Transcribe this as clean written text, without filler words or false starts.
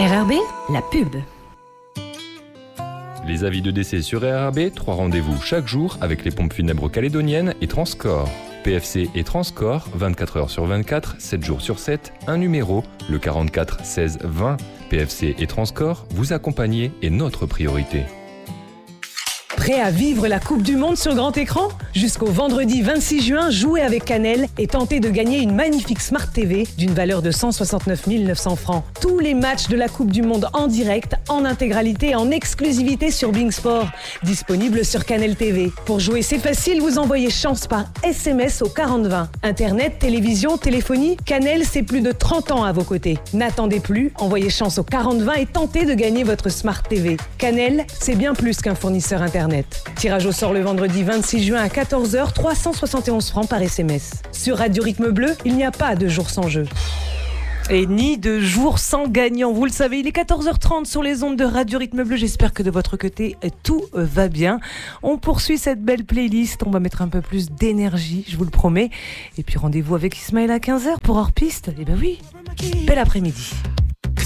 RRB, la pub. Les avis de décès sur RRB, 3 rendez-vous chaque jour avec les pompes funèbres calédoniennes et Transcorps. PFC et Transcorps, 24 heures sur 24, 7 jours sur 7, un numéro, le 44 16 20. PFC et Transcorps, vous accompagner est notre priorité. Prêt à vivre la Coupe du Monde sur grand écran ? Jusqu'au vendredi 26 juin, jouez avec Canel et tentez de gagner une magnifique Smart TV d'une valeur de 169 900 francs. Tous les matchs de la Coupe du Monde en direct, en intégralité, en exclusivité sur Bing Sport. Disponible sur Canel TV. Pour jouer, c'est facile, vous envoyez chance par SMS au 4020. Internet, télévision, téléphonie, Canel, c'est plus de 30 ans à vos côtés. N'attendez plus, envoyez chance au 4020 et tentez de gagner votre Smart TV. Canel, c'est bien plus qu'un fournisseur Internet. Tirage au sort le vendredi 26 juin à 14h, 371 francs par SMS. Sur Radio Rythme Bleu, il n'y a pas de jour sans jeu. Et ni de jour sans gagnant. Vous le savez, il est 14h30 sur les ondes de Radio Rythme Bleu. J'espère que de votre côté, tout va bien. On poursuit cette belle playlist. On va mettre un peu plus d'énergie, je vous le promets. Et puis rendez-vous avec Ismaël à 15h pour Hors Piste. Eh ben oui, bel après-midi.